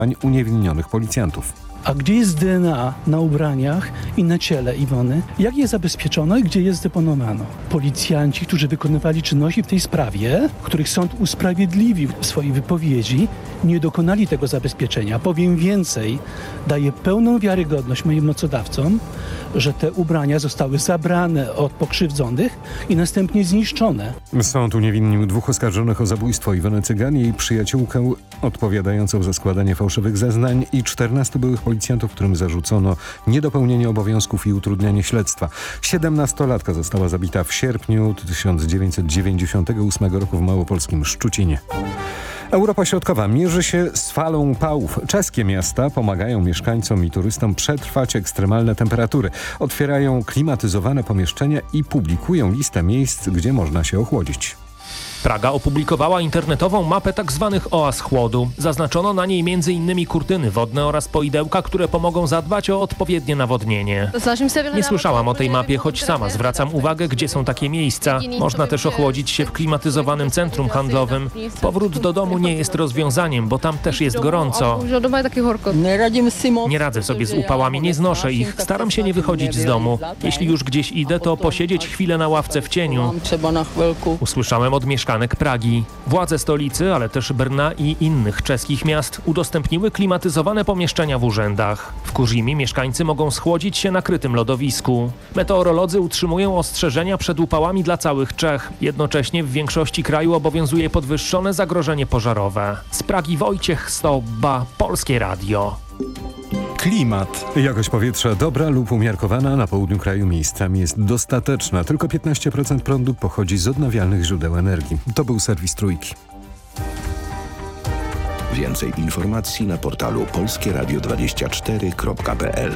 uniewinnionych policjantów. A gdzie jest DNA na ubraniach i na ciele Iwony? Jak je zabezpieczono i gdzie je zdeponowano? Policjanci, którzy wykonywali czynności w tej sprawie, których sąd usprawiedliwił w swojej wypowiedzi, nie dokonali tego zabezpieczenia. Powiem więcej, daję pełną wiarygodność moim mocodawcom, że te ubrania zostały zabrane od pokrzywdzonych i następnie zniszczone. Sąd uniewinnił 2 oskarżonych o zabójstwo Iwony Cygan i jej przyjaciółkę odpowiadającą za składanie fałszywych zeznań i 14 byłych policjantów, którym zarzucono niedopełnienie obowiązków i utrudnianie śledztwa. 17-latka została zabita w sierpniu 1998 roku w małopolskim Szczucinie. Europa Środkowa mierzy się z falą upałów. Czeskie miasta pomagają mieszkańcom i turystom przetrwać ekstremalne temperatury. Otwierają klimatyzowane pomieszczenia i publikują listę miejsc, gdzie można się ochłodzić. Praga opublikowała internetową mapę tzw. oaz chłodu. Zaznaczono na niej m.in. kurtyny wodne oraz poidełka, które pomogą zadbać o odpowiednie nawodnienie. Nie słyszałam o tej mapie, choć sama zwracam uwagę, gdzie są takie miejsca. Można też ochłodzić się w klimatyzowanym centrum handlowym. Powrót do domu nie jest rozwiązaniem, bo tam też jest gorąco. Nie radzę sobie z upałami, nie znoszę ich. Staram się nie wychodzić z domu. Jeśli już gdzieś idę, to posiedzieć chwilę na ławce w cieniu. Usłyszałem od mieszkanek Pragi. Władze stolicy, ale też Brna i innych czeskich miast udostępniły klimatyzowane pomieszczenia w urzędach. W Kurzimi mieszkańcy mogą schłodzić się na krytym lodowisku. Meteorolodzy utrzymują ostrzeżenia przed upałami dla całych Czech. Jednocześnie w większości kraju obowiązuje podwyższone zagrożenie pożarowe. Z Pragi Wojciech Stoba, Polskie Radio. Klimat. Jakość powietrza dobra lub umiarkowana, na południu kraju miejscami jest dostateczna. Tylko 15% prądu pochodzi z odnawialnych źródeł energii. To był serwis Trójki. Więcej informacji na portalu polskieradio24.pl.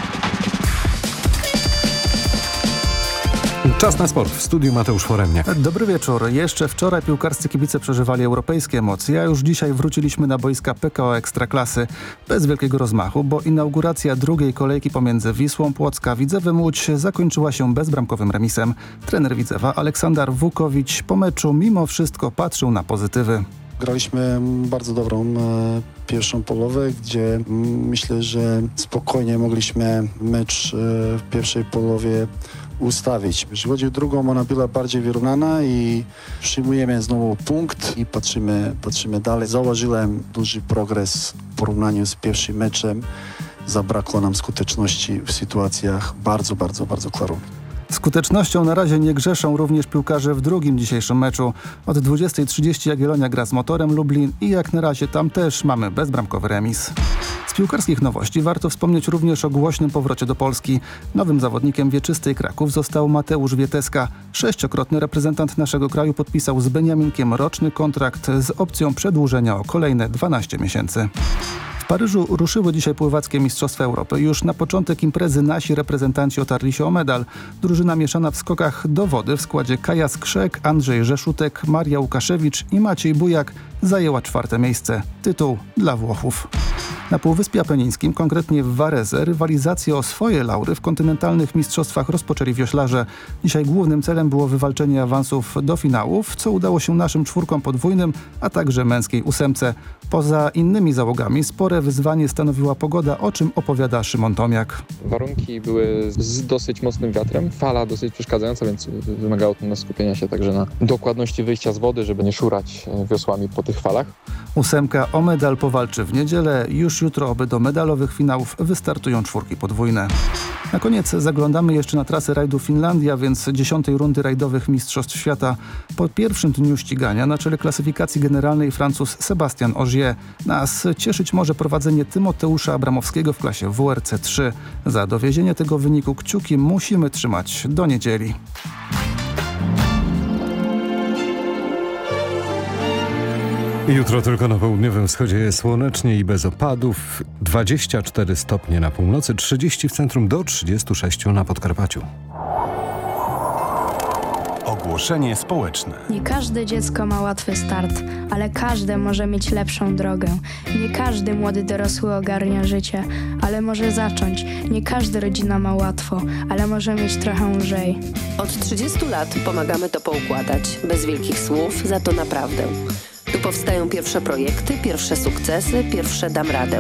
Czas na sport. W studiu Mateusz Foremniak. Dobry wieczór. Jeszcze wczoraj piłkarscy kibice przeżywali europejskie emocje, a już dzisiaj wróciliśmy na boiska PKO Ekstraklasy. Bez wielkiego rozmachu, bo inauguracja drugiej kolejki pomiędzy Wisłą Płock a Widzewem Łódź zakończyła się bezbramkowym remisem. Trener Widzewa Aleksander Wukowicz po meczu mimo wszystko patrzył na pozytywy. Graliśmy bardzo dobrą pierwszą połowę, gdzie myślę, że spokojnie mogliśmy mecz w pierwszej połowie ustawić. Jeśli chodzi o drugą, ona była bardziej wyrównana i przyjmujemy znowu punkt i patrzymy dalej. Zauważyłem duży progres w porównaniu z pierwszym meczem. Zabrakło nam skuteczności w sytuacjach bardzo klarownych. Skutecznością na razie nie grzeszą również piłkarze w drugim dzisiejszym meczu. Od 20:30 Jagiellonia gra z Motorem Lublin i jak na razie tam też mamy bezbramkowy remis. Z piłkarskich nowości warto wspomnieć również o głośnym powrocie do Polski. Nowym zawodnikiem Wieczystej Kraków został Mateusz Wieteska. 6-krotny reprezentant naszego kraju podpisał z Beniaminkiem roczny kontrakt z opcją przedłużenia o kolejne 12 miesięcy. W Paryżu ruszyły dzisiaj pływackie Mistrzostwa Europy. Już na początek imprezy nasi reprezentanci otarli się o medal. Drużyna mieszana w skokach do wody w składzie Kaja Skrzek, Andrzej Rzeszutek, Maria Łukaszewicz i Maciej Bujak zajęła 4. miejsce. Tytuł dla Włochów. Na Półwyspie Apenińskim, konkretnie w Varese, rywalizację o swoje laury w kontynentalnych mistrzostwach rozpoczęli wioślarze. Dzisiaj głównym celem było wywalczenie awansów do finałów, co udało się naszym czwórkom podwójnym, a także męskiej 8. Poza innymi załogami spore wyzwanie stanowiła pogoda, o czym opowiada Szymon Tomiak. Warunki były z dosyć mocnym wiatrem, fala dosyć przeszkadzająca, więc wymagało to nas skupienia się także na dokładności wyjścia z wody, żeby nie szurać wiosłami po tych falach. 8 o medal powalczy w niedzielę. Już jutro oby do medalowych finałów wystartują czwórki podwójne. Na koniec zaglądamy jeszcze na trasę rajdu Finlandia, więc 10. rundy rajdowych Mistrzostw Świata. Po pierwszym dniu ścigania na czele klasyfikacji generalnej Francuz Sebastian Ogier. Nas cieszyć może prowadzenie Tymoteusza Abramowskiego w klasie WRC 3. Za dowiezienie tego wyniku kciuki musimy trzymać do niedzieli. Jutro tylko na południowym wschodzie jest słonecznie i bez opadów. 24 stopnie na północy, 30 w centrum, do 36 na Podkarpaciu. Ogłoszenie społeczne. Nie każde dziecko ma łatwy start, ale każde może mieć lepszą drogę. Nie każdy młody dorosły ogarnia życie, ale może zacząć. Nie każda rodzina ma łatwo, ale może mieć trochę lżej. Od 30 lat pomagamy to poukładać. Bez wielkich słów, za to naprawdę. Tu powstają pierwsze projekty, pierwsze sukcesy, pierwsze dam radę.